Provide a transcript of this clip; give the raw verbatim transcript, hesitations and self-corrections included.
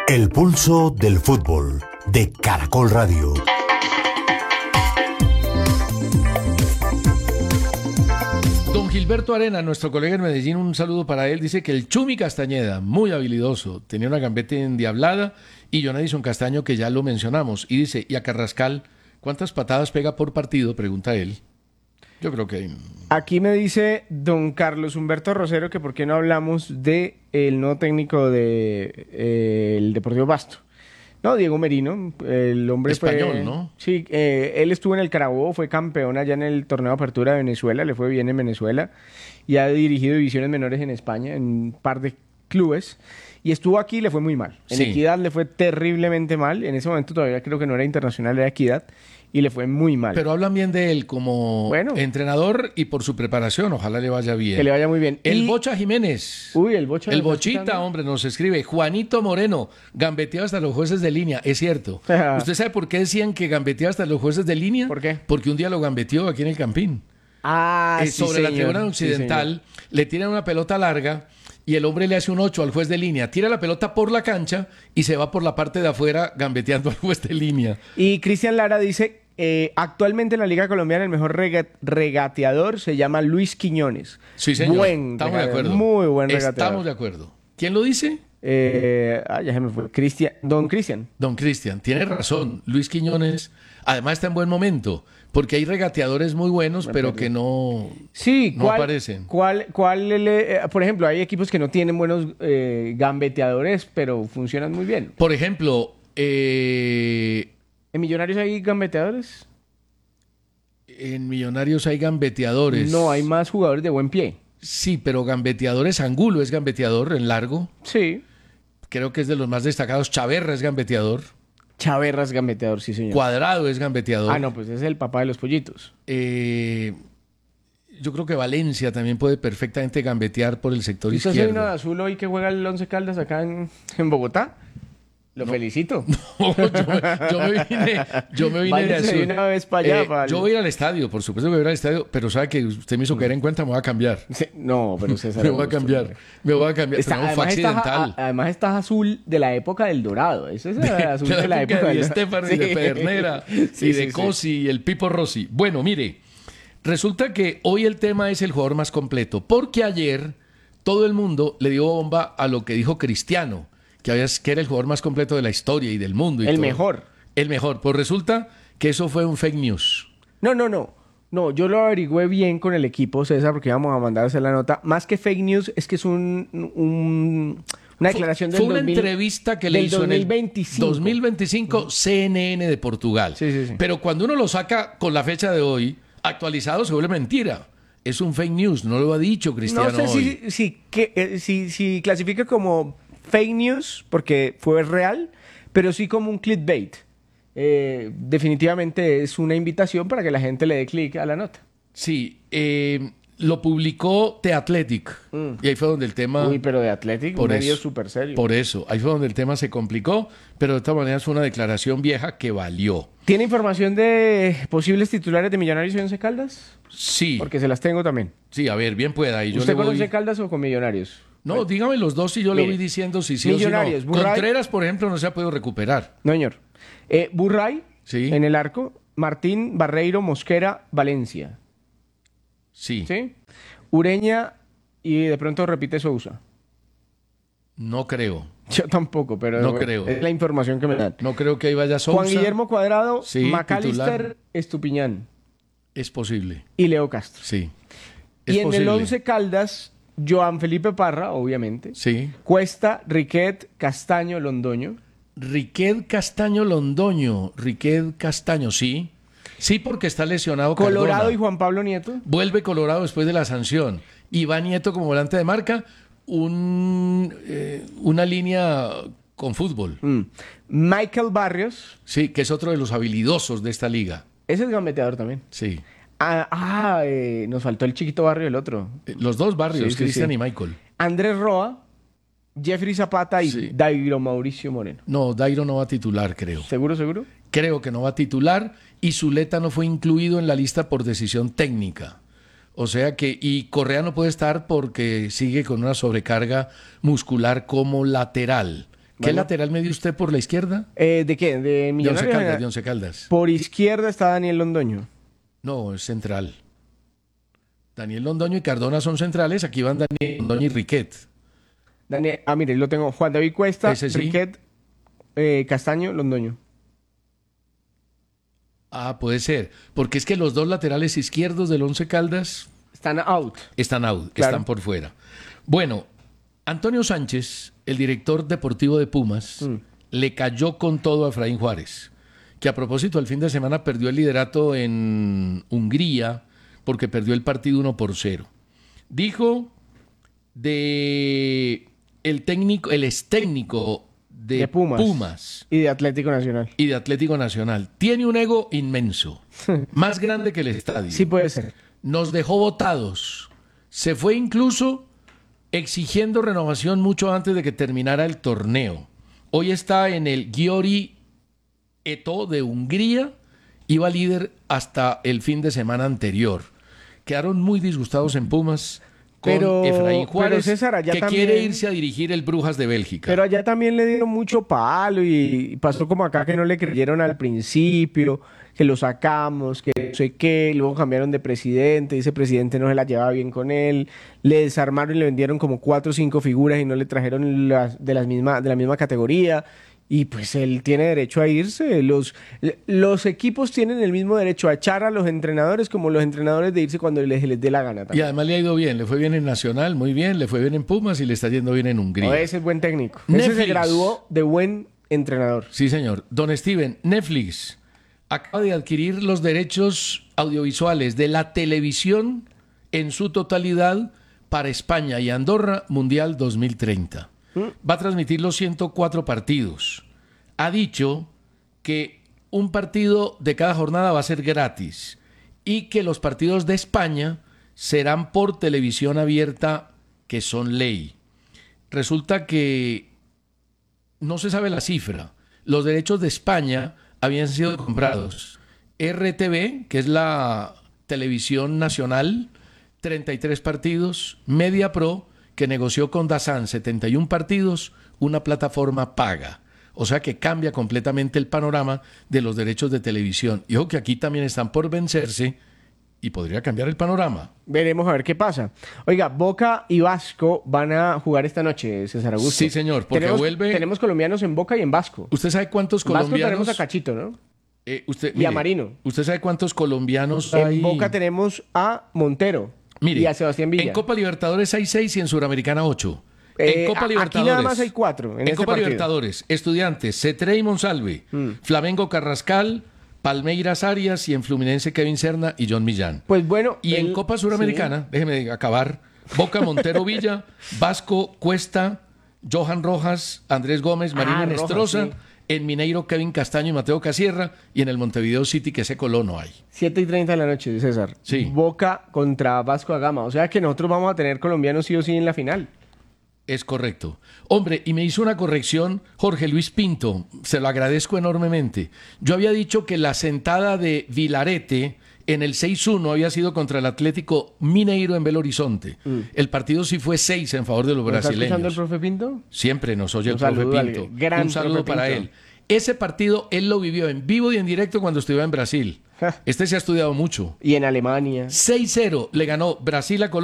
El pulso del fútbol de Caracol Radio. Don Gilberto Arena, nuestro colega en Medellín, un saludo para él. Dice que el Chumi Castañeda, muy habilidoso, tenía una gambeta endiablada, y John Edison Castaño, que ya lo mencionamos. Y dice, ¿y a Carrascal cuántas patadas pega por partido? Pregunta él. Yo creo que... Aquí me dice don Carlos Humberto Rosero que por qué no hablamos de el nuevo técnico de eh, el Deportivo Pasto. No, Diego Merino, el hombre español, fue, ¿no? Sí, eh, él estuvo en el Carabobo, fue campeón allá en el torneo de apertura de Venezuela, le fue bien en Venezuela y ha dirigido divisiones menores en España en un par de clubes y estuvo aquí y le fue muy mal. En Sí. Equidad le fue terriblemente mal, en ese momento todavía creo que no era internacional, era Equidad y le fue muy mal. Pero hablan bien de él como Bueno. entrenador y por su preparación, ojalá le vaya bien. Que le vaya muy bien. El Y- Bocha Jiménez. Uy, el Bocha. El ¿lo está Bochita, escuchando? hombre, nos escribe. Juanito Moreno, gambeteaba hasta los jueces de línea. Es cierto. ¿Usted sabe por qué decían que gambeteaba hasta los jueces de línea? ¿Por qué? Porque un día lo gambeteó aquí en el Campín. Ah, Eh, sí, sobre la señor. tribuna Sí, occidental, señor. le tiran una pelota larga y el hombre le hace un ocho al juez de línea. Tira la pelota por la cancha y se va por la parte de afuera gambeteando al juez de línea. Y Cristian Lara dice, eh, actualmente en la Liga Colombiana el mejor rega- regateador se llama Luis Quiñones. Sí, señor. Buen Estamos de regateador, acuerdo. muy buen regateador. Estamos de acuerdo. ¿Quién lo dice? Eh, ah, ya se me fue. Cristian, don Cristian. Don Cristian, tiene razón. Luis Quiñones, además está en buen momento, porque hay regateadores muy buenos, pero que no, Sí, no ¿cuál, aparecen. ¿cuál, cuál le- eh, por ejemplo, hay equipos que no tienen buenos eh, gambeteadores, pero funcionan muy bien. Por ejemplo, eh, ¿En Millonarios hay gambeteadores? en Millonarios hay gambeteadores. No, hay más jugadores de buen pie. Sí, pero gambeteadores, Angulo es gambeteador en largo. Sí. Creo que es de los más destacados. Chaverra es gambeteador. Chaverra es gambeteador, sí, señor. Cuadrado es gambeteador. Ah, no, pues es el papá de los pollitos. Eh, yo creo que Valencia también puede perfectamente gambetear por el sector ¿Usted se izquierdo. vino de azul hoy que juega el Once Caldas acá en, en Bogotá? Lo felicito. yo, me- yo me vine, yo me vine de Váyase azul. de una vez para allá, Eh, para el- Yo voy a ir al estadio, por supuesto que voy a ir al estadio, pero sabe que usted me hizo caer en cuenta, me voy a cambiar. Sí, no, pero César Me voy a Augusto, cambiar, hombre. me voy a cambiar. Está- Pero no, fue además, estás, accidental. a- además estás azul de la época del Dorado. Eso es el azul de, la época de del Estefano y de Sí. Pedernera Sí, y de sí, Cosi y el Pipo Rossi. Bueno, mire, resulta que hoy el tema es el jugador más completo, porque ayer todo el mundo le dio bomba a lo que dijo Cristiano, que, había, que era el jugador más completo de la historia y del mundo. Y El todo. mejor. El mejor. Pues resulta que eso fue un fake news. No, no, no. No, yo lo averigüé bien con el equipo, César, porque íbamos a mandar a hacer la nota. Más que fake news, es que es un, un- una declaración del Fue una dos mil entrevista que le del hizo dos mil en veinticinco. el dos mil veinticinco C N N de Portugal. Sí, sí, sí. Pero cuando uno lo saca con la fecha de hoy, actualizado, se vuelve mentira. Es un fake news, no lo ha dicho Cristiano No sé hoy. si, si, que, eh, si, si clasifica como fake news, porque fue real, pero sí como un clickbait. Eh, definitivamente es una invitación para que la gente le dé clic a la nota. Sí, eh, lo publicó The Athletic. Mm. Y ahí fue donde el tema... Uy, pero de Athletic, por un medio eso, súper serio. Por eso, ahí fue donde el tema se complicó, pero de todas maneras fue una declaración vieja que valió. ¿Tiene información de posibles titulares de Millonarios y Once Caldas? Sí, Porque se las tengo también. sí, a ver, bien pueda. Y yo ¿Usted le con voy... Once Caldas o con Millonarios? No, dígame los dos y yo le Mire, voy diciendo si sí Millonarios, o si no. Burray- Contreras, por ejemplo, no se ha podido recuperar. No, señor. Eh, Burray, Sí. en el arco. Martín, Barreiro, Mosquera, Valencia. Sí. ¿Sí? Ureña y de pronto repite Sousa. No creo. Yo tampoco, pero No bueno, creo. es la información que me dan. No creo que ahí vaya Sousa. Juan Guillermo Cuadrado, Sí, Macalister, titular. Estupiñán Es posible. y Leo Castro. Sí. Es Y en posible. el Once Caldas, Joan Felipe Parra, obviamente. Sí. Cuesta, Riquet, Castaño, Londoño. Riquet Castaño Londoño. Riquet Castaño, sí. Sí, porque está lesionado Colorado Cardona. y Juan Pablo Nieto. Vuelve Colorado después de la sanción. Y va Nieto como volante de marca. Un, eh, una línea con fútbol. Mm. Michael Barrios. Sí, que es otro de los habilidosos de esta liga. Ese es gambeteador también. Sí. Ah, ah, eh, nos faltó el chiquito Barrio, el otro. Eh, Los dos barrios, Sí, sí, Cristian sí. y Michael. Andrés Roa, Jeffrey Zapata y Sí. Dairo Mauricio Moreno. No, Dairo no va a titular, creo. ¿Seguro, seguro? Creo que no va a titular y Zuleta no fue incluido en la lista por decisión técnica. O sea que, y Correa no puede estar porque sigue con una sobrecarga muscular como lateral. ¿Qué Bueno. lateral me dio usted por la izquierda? Eh, ¿De qué? ¿De De Once Millonarios? Caldas, de Once Caldas. Por izquierda está Daniel Londoño. No, es central. Daniel Londoño y Cardona son centrales. Aquí van Daniel Londoño y Riquet. Daniel, ah, mire, lo tengo. Juan David Cuesta, Ese sí. Riquet, eh, Castaño, Londoño. Ah, puede ser. Porque es que los dos laterales izquierdos del Once Caldas Están out. están out, Claro. están por fuera. Bueno, Antonio Sánchez, el director deportivo de Pumas, Mm. le cayó con todo a Efraín Juárez, que a propósito el fin de semana perdió el liderato en Hungría porque perdió el partido uno por cero. Dijo de el técnico, el ex técnico de, De Pumas. Pumas Y de Atlético Nacional. y de Atlético Nacional. Tiene un ego inmenso, más grande que el estadio. Sí puede ser. Nos dejó votados. Se fue incluso exigiendo renovación mucho antes de que terminara el torneo. Hoy está en el Győri Eto de Hungría. Iba líder hasta el fin de semana anterior. Quedaron muy disgustados en Pumas con Pero- Efraín pero Juárez, César, allá que también- quiere irse a dirigir el Brujas de Bélgica. Pero allá también le dieron mucho palo y pasó como acá que no le creyeron al principio, que lo sacamos, que no sé qué, luego cambiaron de presidente, y ese presidente no se la llevaba bien con él, le desarmaron y le vendieron como cuatro o cinco figuras y no le trajeron las, de, las misma, de la misma categoría. Y pues él tiene derecho a irse. Los, los equipos tienen el mismo derecho a echar a los entrenadores como los entrenadores de irse cuando les, les dé la gana Y también. además le ha ido bien. Le fue bien en Nacional, muy bien. Le fue bien en Pumas y le está yendo bien en Hungría. No, ese es buen técnico. Ese se Netflix. graduó de buen entrenador. Sí, señor. Don Steven, Netflix acaba de adquirir los derechos audiovisuales de la televisión en su totalidad para España y Andorra Mundial dos mil treinta. Va a transmitir los ciento cuatro partidos. Ha dicho que un partido de cada jornada va a ser gratis y que los partidos de España serán por televisión abierta, que son ley. Resulta que no se sabe la cifra. Los derechos de España habían sido comprados. R T V, que es la televisión nacional, treinta y tres partidos. Media Pro, que negoció con Dazan setenta y un partidos, una plataforma paga. O sea que cambia completamente el panorama de los derechos de televisión. Y ojo que aquí también están por vencerse y podría cambiar el panorama. Veremos a ver qué pasa. Oiga, Boca y Vasco van a jugar esta noche, César Augusto. Sí, señor, porque tenemos, vuelve- Tenemos colombianos en Boca y en Vasco. ¿Usted sabe cuántos En Vasco colombianos... tenemos a Cachito, ¿no? Eh, usted, y a Marino. ¿Usted sabe cuántos colombianos hay? En Boca tenemos a Montero Mire, y a Sebastián Villa. en Copa Libertadores hay seis y en Suramericana ocho. Eh, en Copa a- Libertadores. Aquí nada más hay cuatro. En, En, este Copa partido. Libertadores, Estudiantes, Cetré y Monsalve, Mm. Flamengo Carrascal, Palmeiras Arias y en Fluminense Kevin Serna y John Millán. Pues bueno. Y en el- Copa Suramericana, déjeme acabar, Boca Montero Villa, Vasco Cuesta, Johan Rojas, Andrés Gómez, Marino Ah, Nestroza, Rojas, sí. en Mineiro Kevin Castaño y Mateo Casierra, y en el Montevideo City, que ese Colón no hay. siete y treinta de la noche, César. Sí. Boca contra Vasco da Gama. O sea que nosotros vamos a tener colombianos sí o sí en la final. Es correcto. Hombre, y me hizo una corrección Jorge Luis Pinto, se lo agradezco enormemente. Yo había dicho que la sentada de Vilarete en el seis uno había sido contra el Atlético Mineiro en Belo Horizonte. El partido sí fue seis en favor de los ¿Nos está escuchando el brasileños. profe Pinto? Siempre nos oye Un el profe saludo al Pinto. gran Un saludo profe para Pinto. él. Ese partido él lo vivió en vivo y en directo cuando estuvo en Brasil. Ja. Este se ha estudiado mucho. Y en Alemania. seis cero le ganó Brasil a Colombia.